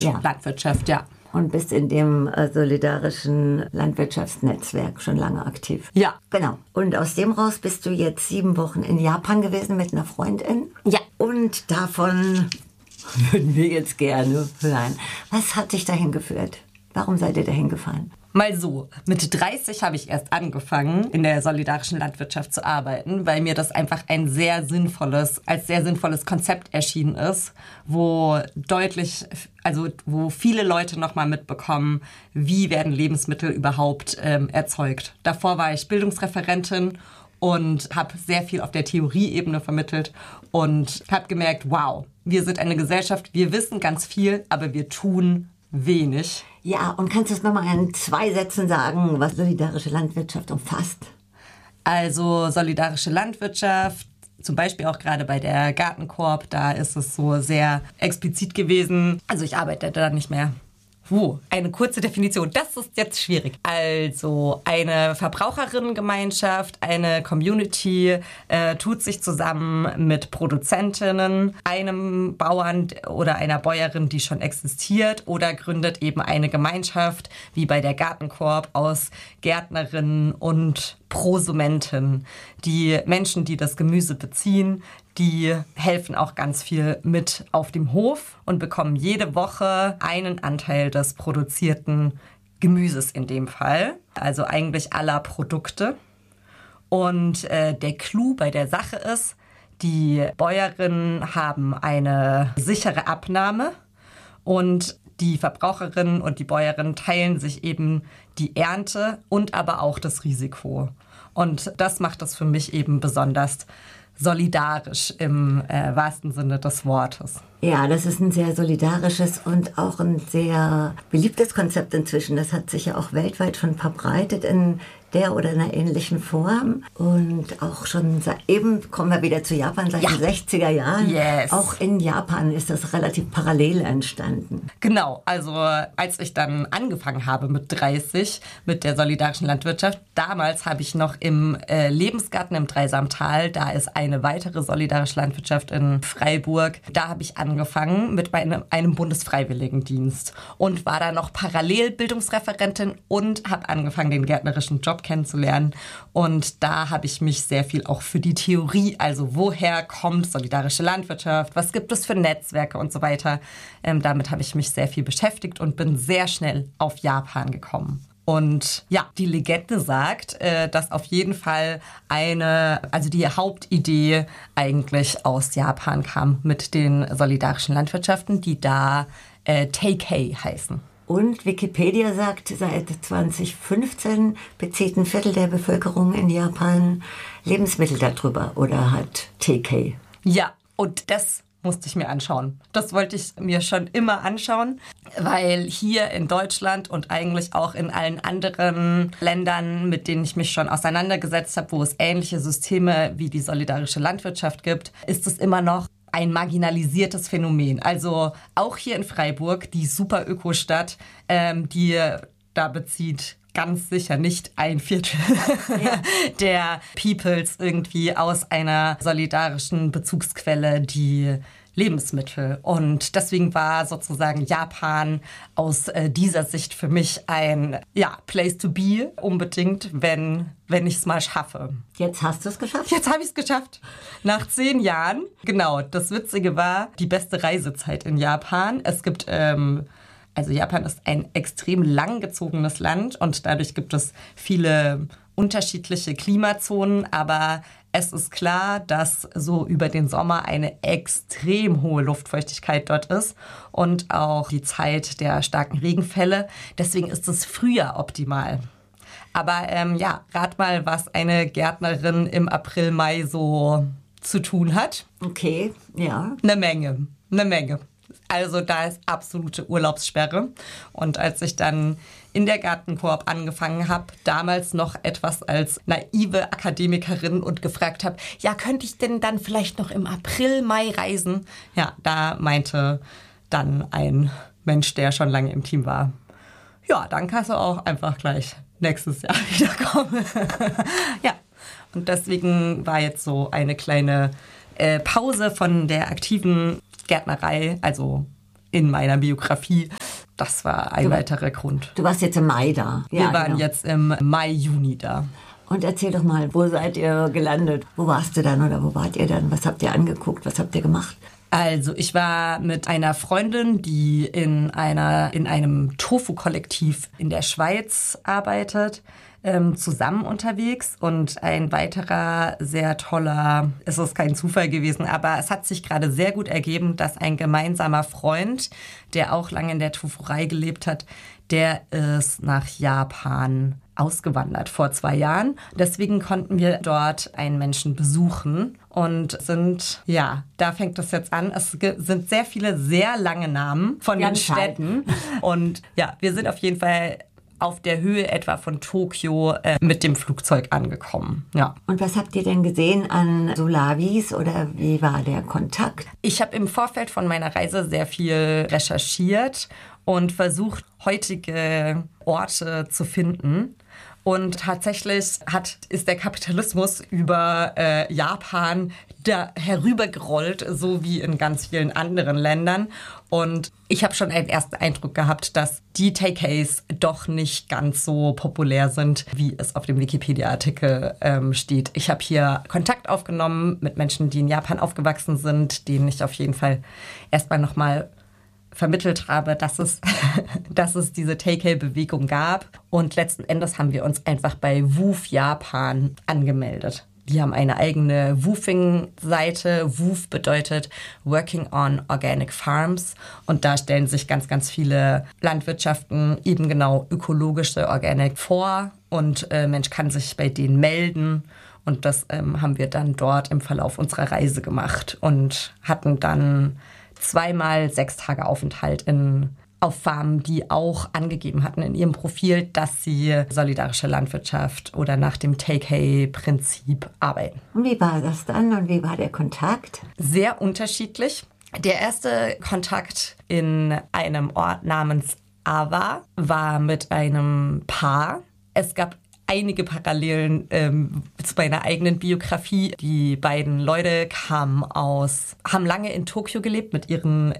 Landwirtschaft, ja. Und bist in dem solidarischen Landwirtschaftsnetzwerk schon lange aktiv. Ja. Genau. Und aus dem raus bist du jetzt 7 Wochen in Japan gewesen mit einer Freundin. Ja. Und davon würden wir jetzt gerne hören. Was hat dich dahin geführt? Warum seid ihr dahin gefahren? Mal so, mit 30 habe ich erst angefangen, in der solidarischen Landwirtschaft zu arbeiten, weil mir das einfach als sehr sinnvolles Konzept erschienen ist, wo viele Leute nochmal mitbekommen, wie werden Lebensmittel überhaupt erzeugt. Davor war ich Bildungsreferentin und habe sehr viel auf der Theorieebene vermittelt und habe gemerkt, wow, wir sind eine Gesellschaft, wir wissen ganz viel, aber wir tun wenig. Ja, und kannst du es nochmal in 2 Sätzen sagen, was solidarische Landwirtschaft umfasst? Also solidarische Landwirtschaft, zum Beispiel auch gerade bei der Gartenkoop, da ist es so sehr explizit gewesen. Also ich arbeite da nicht mehr. Eine kurze Definition, das ist jetzt schwierig. Also eine Verbraucherinnengemeinschaft, eine Community tut sich zusammen mit Produzentinnen, einem Bauern oder einer Bäuerin, die schon existiert, oder gründet eben eine Gemeinschaft, wie bei der Gartenkoop, aus Gärtnerinnen und Prosumenten. Die Menschen, die das Gemüse beziehen, die helfen auch ganz viel mit auf dem Hof und bekommen jede Woche einen Anteil des produzierten Gemüses in dem Fall. Also eigentlich aller Produkte. Und der Clou bei der Sache ist, die Bäuerinnen haben eine sichere Abnahme und die Verbraucherinnen und die Bäuerinnen teilen sich eben die Ernte und aber auch das Risiko. Und das macht es für mich eben besonders solidarisch im wahrsten Sinne des Wortes. Ja, das ist ein sehr solidarisches und auch ein sehr beliebtes Konzept inzwischen. Das hat sich ja auch weltweit schon verbreitet in der oder einer ähnlichen Form. Und auch schon eben kommen wir wieder zu Japan, seit den 60er Jahren. Yes. Auch in Japan ist das relativ parallel entstanden. Genau, also als ich dann angefangen habe mit 30 mit der solidarischen Landwirtschaft, damals habe ich noch im Lebensgarten im Dreisamtal, da ist eine weitere solidarische Landwirtschaft in Freiburg, da habe ich angefangen mit einem Bundesfreiwilligendienst und war da noch parallel Bildungsreferentin und habe angefangen, den gärtnerischen Job kennenzulernen. Und da habe ich mich sehr viel auch für die Theorie, also woher kommt solidarische Landwirtschaft, was gibt es für Netzwerke und so weiter. Damit habe ich mich sehr viel beschäftigt und bin sehr schnell auf Japan gekommen. Und ja, die Legende sagt, dass auf jeden Fall die Hauptidee eigentlich aus Japan kam mit den solidarischen Landwirtschaften, die da Teikei heißen. Und Wikipedia sagt, seit 2015 bezieht ein Viertel der Bevölkerung in Japan Lebensmittel darüber oder hat Teikei. Ja, und das musste ich mir anschauen. Das wollte ich mir schon immer anschauen, weil hier in Deutschland und eigentlich auch in allen anderen Ländern, mit denen ich mich schon auseinandergesetzt habe, wo es ähnliche Systeme wie die solidarische Landwirtschaft gibt, ist es immer noch ein marginalisiertes Phänomen. Also auch hier in Freiburg, die super Ökostadt, die da bezieht ganz sicher nicht ein Viertel der Peoples irgendwie aus einer solidarischen Bezugsquelle die Lebensmittel. Und deswegen war sozusagen Japan aus dieser Sicht für mich ein Place to be unbedingt, wenn ich es mal schaffe. Jetzt hast du es geschafft? Jetzt habe ich es geschafft. Nach 10 Jahren. Genau, das Witzige war die beste Reisezeit in Japan. Es gibt Japan ist ein extrem langgezogenes Land und dadurch gibt es viele unterschiedliche Klimazonen, aber es ist klar, dass so über den Sommer eine extrem hohe Luftfeuchtigkeit dort ist und auch die Zeit der starken Regenfälle. Deswegen ist das Frühjahr optimal. Aber rat mal, was eine Gärtnerin im April, Mai so zu tun hat. Okay, ja. Eine Menge. Also da ist absolute Urlaubssperre. Und als ich dann in der Gartenkoop angefangen habe, damals noch etwas als naive Akademikerin und gefragt habe, ja, könnte ich denn dann vielleicht noch im April, Mai reisen? Ja, da meinte dann ein Mensch, der schon lange im Team war, ja, dann kannst du auch einfach gleich nächstes Jahr wiederkommen. Ja, und deswegen war jetzt so eine kleine Pause von der aktiven Gärtnerei, also in meiner Biografie. Das war ein weiterer Grund. Du warst jetzt im Mai da. Wir waren jetzt im Mai, Juni da. Und erzähl doch mal, wo seid ihr gelandet? Wo warst du dann oder wo wart ihr dann? Was habt ihr angeguckt? Was habt ihr gemacht? Also ich war mit einer Freundin, die in einem Tofu-Kollektiv in der Schweiz arbeitet, zusammen unterwegs. Und ein weiterer sehr toller, es ist kein Zufall gewesen, aber es hat sich gerade sehr gut ergeben, dass ein gemeinsamer Freund, der auch lange in der Tofuerei gelebt hat, der ist nach Japan ausgewandert vor 2 Jahren. Deswegen konnten wir dort einen Menschen besuchen und da fängt es jetzt an. Es sind sehr viele, sehr lange Namen von den Städten. Und ja, wir sind auf jeden Fall auf der Höhe etwa von Tokio mit dem Flugzeug angekommen. Ja. Und was habt ihr denn gesehen an Solavis oder wie war der Kontakt? Ich habe im Vorfeld von meiner Reise sehr viel recherchiert und versucht, heutige Orte zu finden. Und tatsächlich ist der Kapitalismus über Japan da herübergerollt, so wie in ganz vielen anderen Ländern. Und ich habe schon einen ersten Eindruck gehabt, dass die Takeaways doch nicht ganz so populär sind, wie es auf dem Wikipedia-Artikel steht. Ich habe hier Kontakt aufgenommen mit Menschen, die in Japan aufgewachsen sind, denen ich auf jeden Fall erstmal nochmal vermittelt habe, dass es diese Takeaway-Bewegung gab. Und letzten Endes haben wir uns einfach bei WWOOF Japan angemeldet. Die haben eine eigene WWOOFing-Seite. WWOOF bedeutet Working on Organic Farms. Und da stellen sich ganz, ganz viele Landwirtschaften eben genau ökologische Organic vor. Und Mensch kann sich bei denen melden. Und das haben wir dann dort im Verlauf unserer Reise gemacht und hatten dann 2-mal 6 Tage Aufenthalt auf Farmen, die auch angegeben hatten in ihrem Profil, dass sie solidarische Landwirtschaft oder nach dem Take-Hay-Prinzip arbeiten. Und wie war das dann und wie war der Kontakt? Sehr unterschiedlich. Der erste Kontakt in einem Ort namens Awa war mit einem Paar. Es gab einige Parallelen zu meiner eigenen Biografie. Die beiden Leute haben lange in Tokio gelebt mit ihren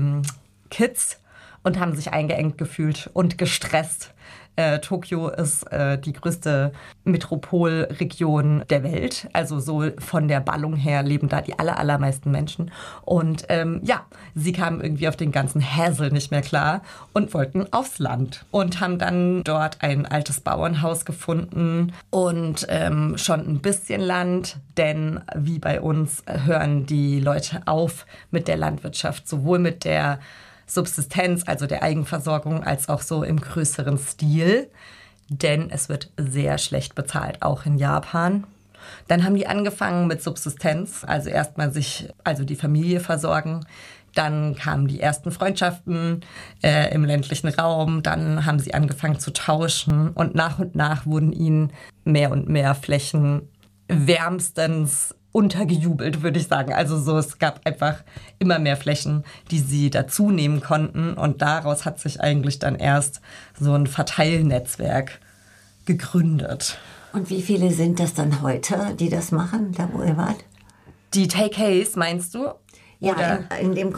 Kids und haben sich eingeengt gefühlt und gestresst. Tokio ist die größte Metropolregion der Welt. Also so von der Ballung her leben da die allermeisten Menschen. Und sie kamen irgendwie auf den ganzen Hassel nicht mehr klar und wollten aufs Land. Und haben dann dort ein altes Bauernhaus gefunden und schon ein bisschen Land. Denn wie bei uns hören die Leute auf mit der Landwirtschaft, sowohl mit der Subsistenz, also der Eigenversorgung, als auch so im größeren Stil. Denn es wird sehr schlecht bezahlt, auch in Japan. Dann haben die angefangen mit Subsistenz, also erstmal die Familie versorgen. Dann kamen die ersten Freundschaften im ländlichen Raum. Dann haben sie angefangen zu tauschen. Und nach wurden ihnen mehr und mehr Flächen wärmstens untergejubelt, würde ich sagen. Also es gab einfach immer mehr Flächen, die sie dazu nehmen konnten. Und daraus hat sich eigentlich dann erst so ein Verteilnetzwerk gegründet. Und wie viele sind das dann heute, die das machen, da wo ihr wart? Die Take-Hays, meinst du? Ja, in der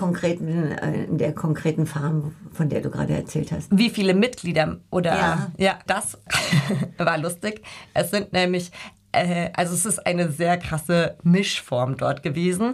konkreten Farm, von der du gerade erzählt hast. Wie viele Mitglieder? Ja, das war lustig. Es sind nämlich es ist eine sehr krasse Mischform dort gewesen.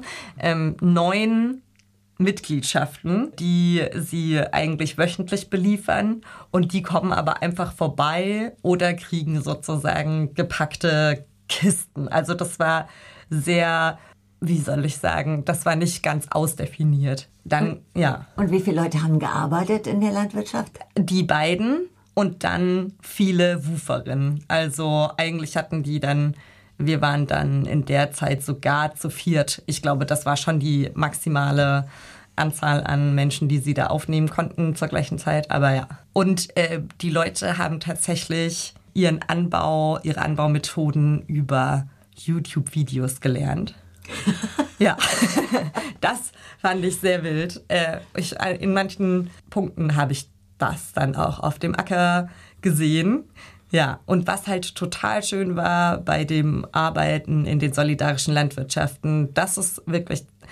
9 Mitgliedschaften, die sie eigentlich wöchentlich beliefern und die kommen aber einfach vorbei oder kriegen sozusagen gepackte Kisten. Also das war sehr, wie soll ich sagen, das war nicht ganz ausdefiniert. Dann, ja. Und wie viele Leute haben gearbeitet in der Landwirtschaft? Die beiden. Und dann viele Wuferinnen. Also eigentlich wir waren dann in der Zeit sogar zu 4. Ich glaube, das war schon die maximale Anzahl an Menschen, die sie da aufnehmen konnten zur gleichen Zeit. Aber ja. Und die Leute haben tatsächlich ihre Anbaumethoden über YouTube-Videos gelernt. Ja, das fand ich sehr wild. In manchen Punkten habe ich das dann auch auf dem Acker gesehen. Ja, und was halt total schön war bei dem Arbeiten in den solidarischen Landwirtschaften, das ist wirklich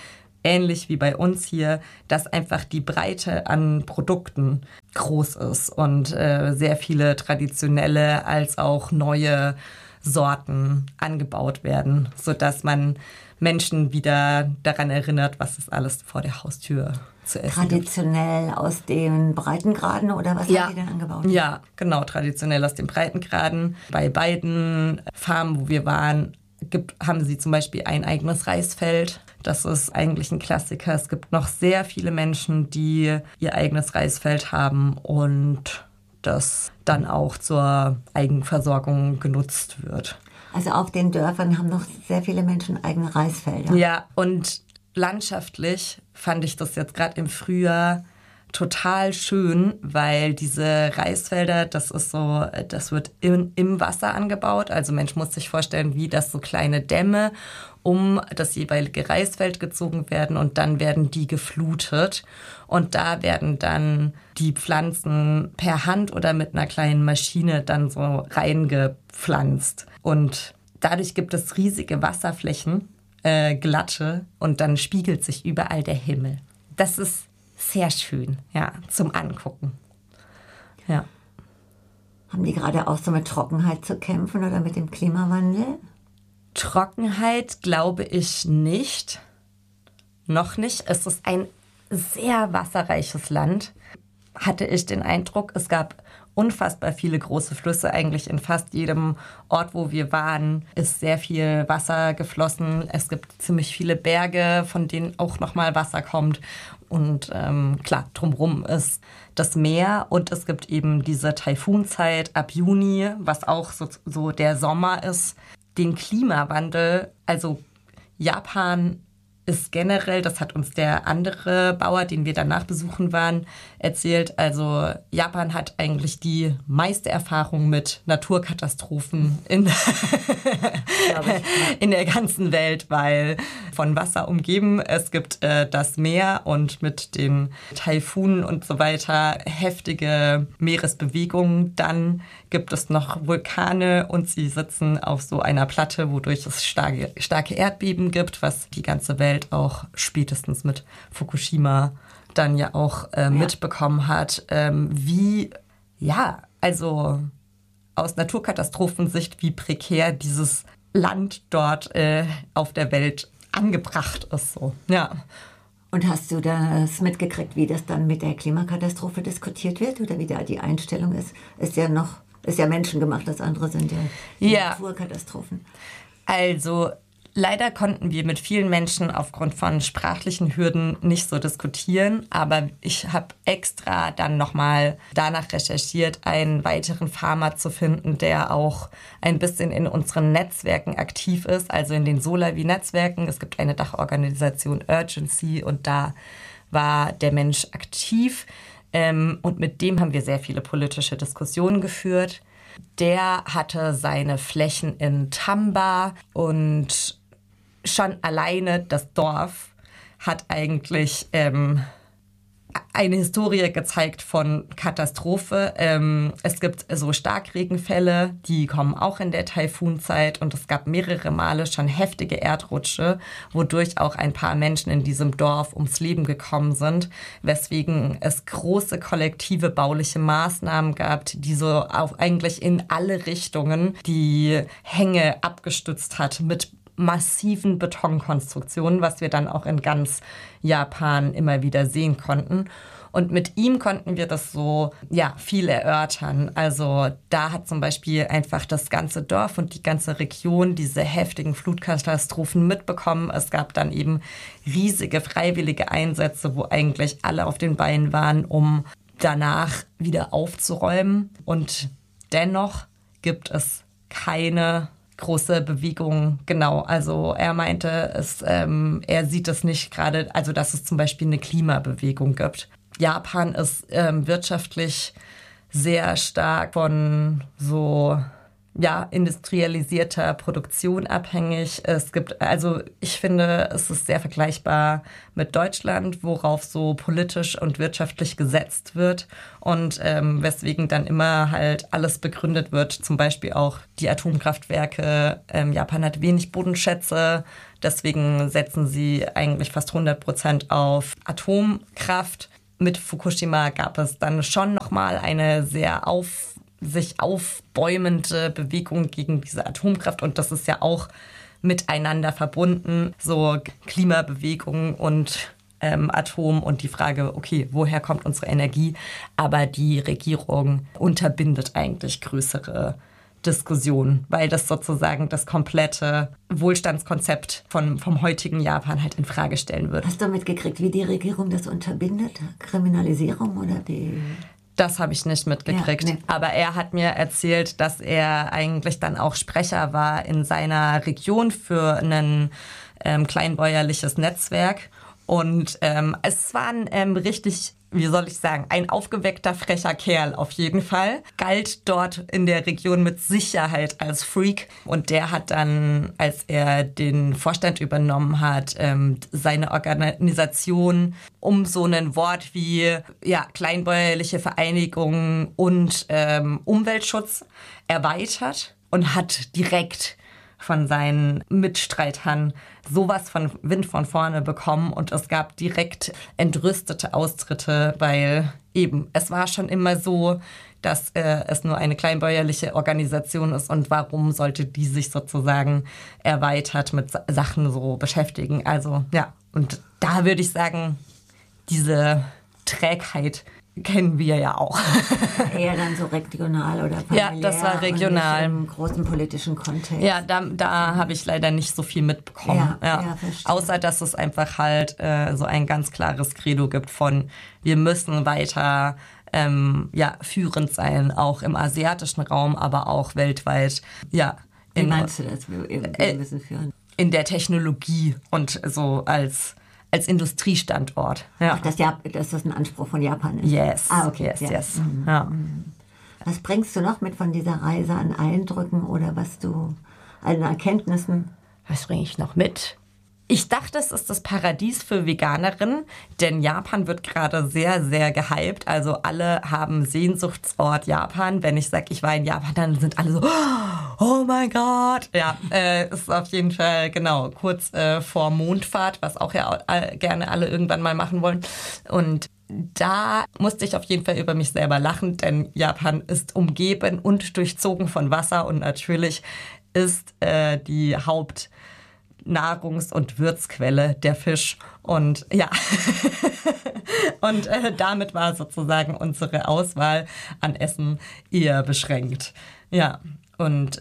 ähnlich wie bei uns hier, dass einfach die Breite an Produkten groß ist und sehr viele traditionelle als auch neue Sorten angebaut werden, sodass man Menschen wieder daran erinnert, was es alles vor der Haustür zu essen traditionell gibt. Aus den Breitengraden oder was haben die denn angebaut? Ja, genau, traditionell aus den Breitengraden. Bei beiden Farmen, wo wir waren, haben sie zum Beispiel ein eigenes Reisfeld. Das ist eigentlich ein Klassiker. Es gibt noch sehr viele Menschen, die ihr eigenes Reisfeld haben und das dann auch zur Eigenversorgung genutzt wird. Also auf den Dörfern haben noch sehr viele Menschen eigene Reisfelder. Ja, und landschaftlich fand ich das jetzt gerade im Frühjahr total schön, weil diese Reisfelder, das wird im Wasser angebaut. Also Mensch muss sich vorstellen, wie das so kleine Dämme um das jeweilige Reisfeld gezogen werden und dann werden die geflutet. Und da werden dann die Pflanzen per Hand oder mit einer kleinen Maschine dann so reingepflanzt. Und dadurch gibt es riesige Wasserflächen, glatte, und dann spiegelt sich überall der Himmel. Das ist sehr schön, ja, zum Angucken. Ja. Haben die gerade auch so mit Trockenheit zu kämpfen oder mit dem Klimawandel? Trockenheit glaube ich nicht. Noch nicht. Es ist ein sehr wasserreiches Land. Hatte ich den Eindruck, es gab unfassbar viele große Flüsse. Eigentlich in fast jedem Ort, wo wir waren, ist sehr viel Wasser geflossen. Es gibt ziemlich viele Berge, von denen auch nochmal Wasser kommt. Und klar, drumherum ist das Meer und es gibt eben diese Taifunzeit ab Juni, was auch so der Sommer ist. Den Klimawandel, also Japan ist generell, das hat uns der andere Bauer, den wir danach besuchen waren, erzählt. Also Japan hat eigentlich die meiste Erfahrung mit Naturkatastrophen in der ganzen Welt, weil von Wasser umgeben, es gibt das Meer und mit den Taifunen und so weiter heftige Meeresbewegungen. Dann gibt es noch Vulkane und sie sitzen auf so einer Platte, wodurch es starke Erdbeben gibt, was die ganze Welt auch spätestens mit Fukushima dann ja auch mitbekommen hat, also aus Naturkatastrophensicht, wie prekär dieses Land dort auf der Welt angebracht ist. So. Ja. Und hast du das mitgekriegt, wie das dann mit der Klimakatastrophe diskutiert wird oder wie da die Einstellung ist? Ist ja menschengemacht, das andere sind ja Naturkatastrophen. Also leider konnten wir mit vielen Menschen aufgrund von sprachlichen Hürden nicht so diskutieren, aber ich habe extra dann nochmal danach recherchiert, einen weiteren Farmer zu finden, der auch ein bisschen in unseren Netzwerken aktiv ist, also in den Solavi-Netzwerken. Es gibt eine Dachorganisation Urgency und da war der Mensch aktiv und mit dem haben wir sehr viele politische Diskussionen geführt. Der hatte seine Flächen in Tamba und schon alleine das Dorf hat eigentlich eine Historie gezeigt von Katastrophe. Es gibt so Starkregenfälle, die kommen auch in der Taifunzeit und es gab mehrere Male schon heftige Erdrutsche, wodurch auch ein paar Menschen in diesem Dorf ums Leben gekommen sind, weswegen es große kollektive bauliche Maßnahmen gab, die so auch eigentlich in alle Richtungen die Hänge abgestützt hat mit massiven Betonkonstruktionen, was wir dann auch in ganz Japan immer wieder sehen konnten. Und mit ihm konnten wir das so, viel erörtern. Also da hat zum Beispiel einfach das ganze Dorf und die ganze Region diese heftigen Flutkatastrophen mitbekommen. Es gab dann eben riesige freiwillige Einsätze, wo eigentlich alle auf den Beinen waren, um danach wieder aufzuräumen. Und dennoch gibt es keine große Bewegung, genau. Also er meinte, er sieht es nicht gerade, also dass es zum Beispiel eine Klimabewegung gibt. Japan ist wirtschaftlich sehr stark von so industrialisierter Produktion abhängig. Ich finde, es ist sehr vergleichbar mit Deutschland, worauf so politisch und wirtschaftlich gesetzt wird und weswegen dann immer halt alles begründet wird. Zum Beispiel auch die Atomkraftwerke. Japan hat wenig Bodenschätze, deswegen setzen sie eigentlich fast 100% auf Atomkraft. Mit Fukushima gab es dann schon nochmal eine sehr sich aufbäumende Bewegung gegen diese Atomkraft. Und das ist ja auch miteinander verbunden, so Klimabewegung und Atom und die Frage, okay, woher kommt unsere Energie? Aber die Regierung unterbindet eigentlich größere Diskussionen, weil das sozusagen das komplette Wohlstandskonzept vom heutigen Japan halt in Frage stellen würde. Hast du mitgekriegt, wie die Regierung das unterbindet? Kriminalisierung oder die... Das habe ich nicht mitgekriegt. Ja, nee. Aber er hat mir erzählt, dass er eigentlich dann auch Sprecher war in seiner Region für ein kleinbäuerliches Netzwerk. Und es war ein richtig, wie soll ich sagen, ein aufgeweckter, frecher Kerl auf jeden Fall. Galt dort in der Region mit Sicherheit als Freak. Und der hat dann, als er den Vorstand übernommen hat, seine Organisation um so ein Wort wie kleinbäuerliche Vereinigung und Umweltschutz erweitert und hat direkt von seinen Mitstreitern sowas von Wind von vorne bekommen und es gab direkt entrüstete Austritte, weil eben, es war schon immer so, dass es nur eine kleinbäuerliche Organisation ist und warum sollte die sich sozusagen erweitert mit Sachen so beschäftigen. Also ja, und da würde ich sagen, diese Trägheit kennen wir ja auch. Eher dann so regional oder familiär. Ja, das war regional. Und nicht im großen politischen Kontext. Ja, da habe ich leider nicht so viel mitbekommen. Ja. Außer, dass es einfach halt so ein ganz klares Credo gibt von, wir müssen weiter führend sein, auch im asiatischen Raum, aber auch weltweit. Ja, wie meinst du das? Wir müssen führen? In der Technologie und so als Industriestandort. Ja. Ach, dass das ein Anspruch von Japan ist? Yes. Okay. Yes. Mhm. Ja. Was bringst du noch mit von dieser Reise an Eindrücken oder an Erkenntnissen? Was bringe ich noch mit? Ich dachte, es ist das Paradies für Veganerinnen, denn Japan wird gerade sehr, sehr gehypt. Also alle haben Sehnsuchtsort Japan. Wenn ich sage, ich war in Japan, dann sind alle so, oh mein Gott. Ja, ist auf jeden Fall, genau, kurz vor Mondfahrt, was auch ja gerne alle irgendwann mal machen wollen. Und da musste ich auf jeden Fall über mich selber lachen, denn Japan ist umgeben und durchzogen von Wasser und natürlich ist die Hauptnahrungs- und Würzquelle der Fisch. Und ja, und damit war sozusagen unsere Auswahl an Essen eher beschränkt. Ja, und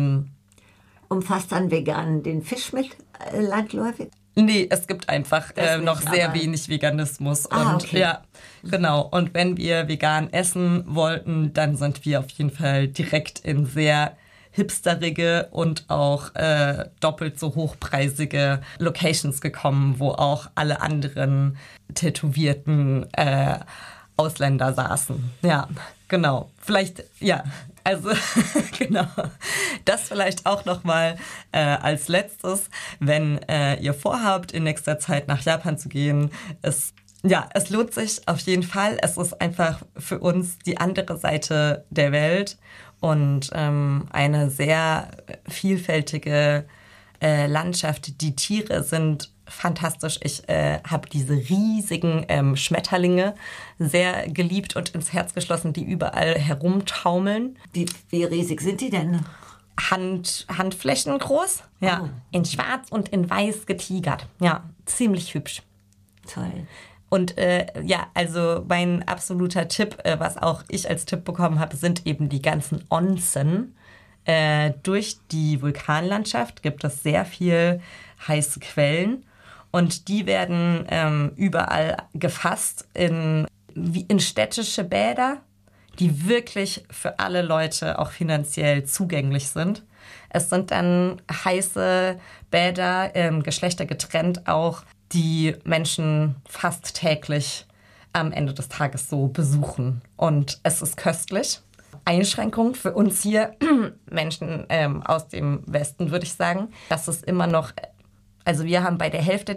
umfasst dann vegan den Fisch mit landläufig? Nee, es gibt einfach noch sehr wenig Veganismus. Okay. Ja, genau. Und wenn wir vegan essen wollten, dann sind wir auf jeden Fall direkt in sehr hipsterige und auch doppelt so hochpreisige Locations gekommen, wo auch alle anderen tätowierten Ausländer saßen. Ja, genau. Vielleicht, ja, also genau. Das vielleicht auch nochmal als letztes, wenn ihr vorhabt, in nächster Zeit nach Japan zu gehen. Es lohnt sich auf jeden Fall. Es ist einfach für uns die andere Seite der Welt und eine sehr vielfältige Landschaft. Die Tiere sind fantastisch. Ich habe diese riesigen Schmetterlinge sehr geliebt und ins Herz geschlossen, die überall herumtaumeln. Wie riesig sind die denn? Handflächen groß, ja, in schwarz und in weiß getigert. Ja, ziemlich hübsch. Toll. Und also mein absoluter Tipp, was auch ich als Tipp bekommen habe, sind eben die ganzen Onsen. Durch die Vulkanlandschaft gibt es sehr viel heiße Quellen und die werden überall gefasst in städtische Bäder, die wirklich für alle Leute auch finanziell zugänglich sind. Es sind dann heiße Bäder, Geschlechter getrennt auch, die Menschen fast täglich am Ende des Tages so besuchen. Und es ist köstlich. Einschränkung für uns hier, Menschen aus dem Westen, würde ich sagen, dass es immer noch, also wir haben bei der Hälfte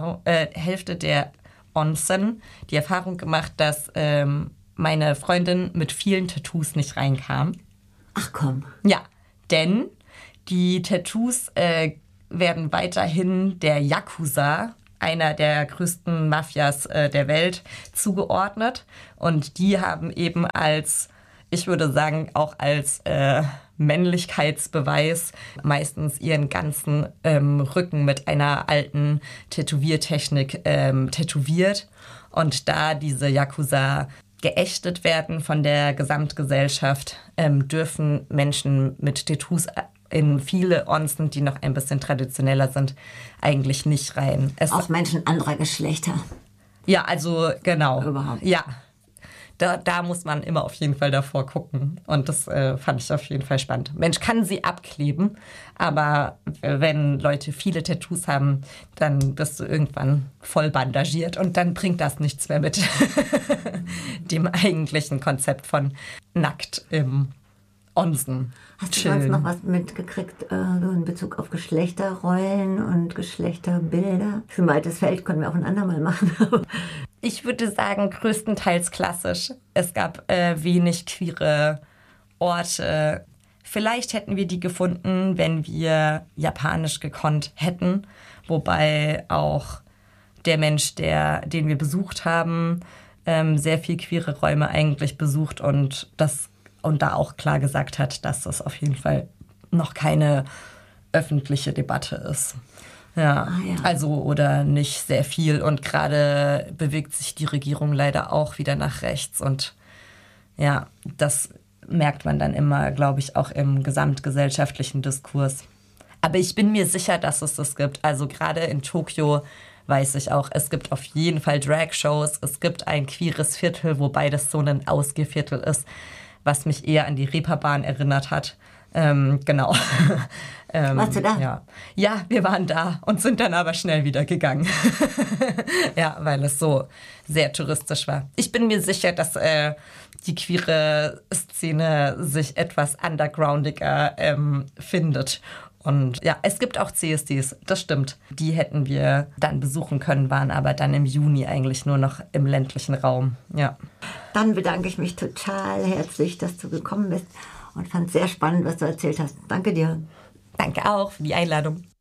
der Onsen die Erfahrung gemacht, dass meine Freundin mit vielen Tattoos nicht reinkam. Ach komm. Ja, denn die Tattoos werden weiterhin der Yakuza, einer der größten Mafias der Welt, zugeordnet. Und die haben eben ich würde sagen, auch als Männlichkeitsbeweis meistens ihren ganzen Rücken mit einer alten Tätowiertechnik tätowiert. Und da diese Yakuza geächtet werden von der Gesamtgesellschaft, dürfen Menschen mit Tattoos in viele Onsen, die noch ein bisschen traditioneller sind, eigentlich nicht rein. Auch Menschen anderer Geschlechter. Ja, also genau. Überhaupt. Ja, da muss man immer auf jeden Fall davor gucken. Und das fand ich auf jeden Fall spannend. Mensch, kann sie abkleben, aber wenn Leute viele Tattoos haben, dann bist du irgendwann voll bandagiert und dann bringt das nichts mehr mit dem eigentlichen Konzept von nackt im Onsen. Hast du sonst noch was mitgekriegt so in Bezug auf Geschlechterrollen und Geschlechterbilder? Das ist ein weites Feld, können wir auch ein andermal machen. Ich würde sagen, größtenteils klassisch. Es gab wenig queere Orte. Vielleicht hätten wir die gefunden, wenn wir japanisch gekonnt hätten. Wobei auch der Mensch, den wir besucht haben, sehr viel queere Räume eigentlich besucht und da auch klar gesagt hat, dass das auf jeden Fall noch keine öffentliche Debatte ist. Ja, also oder nicht sehr viel. Und gerade bewegt sich die Regierung leider auch wieder nach rechts. Und ja, das merkt man dann immer, glaube ich, auch im gesamtgesellschaftlichen Diskurs. Aber ich bin mir sicher, dass es das gibt. Also gerade in Tokio weiß ich auch, es gibt auf jeden Fall Drag-Shows. Es gibt ein queeres Viertel, wobei das so ein Ausgehviertel ist, was mich eher an die Reeperbahn erinnert hat. Genau. Warst du da? Ja, wir waren da und sind dann aber schnell wieder gegangen. Ja, weil es so sehr touristisch war. Ich bin mir sicher, dass die queere Szene sich etwas undergroundiger findet. Und ja, es gibt auch CSDs, das stimmt. Die hätten wir dann besuchen können, waren aber dann im Juni eigentlich nur noch im ländlichen Raum. Ja. Dann bedanke ich mich total herzlich, dass du gekommen bist und fand es sehr spannend, was du erzählt hast. Danke dir. Danke auch für die Einladung.